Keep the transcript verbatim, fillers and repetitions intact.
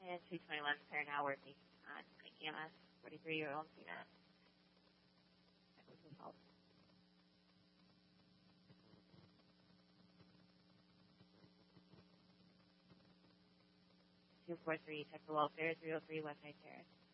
And two twenty-one per an hour based on E M S, forty-three-year-old female. That was involved. two four three, Texas Welfare, three oh three West Side Terrace.